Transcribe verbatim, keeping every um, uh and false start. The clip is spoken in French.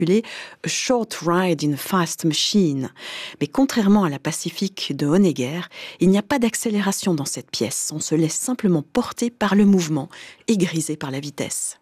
A Short Ride in a Fast Machine. Mais contrairement à la Pacifique de Honegger, il n'y a pas d'accélération dans cette pièce. On se laisse simplement porter par le mouvement et grisé par la vitesse.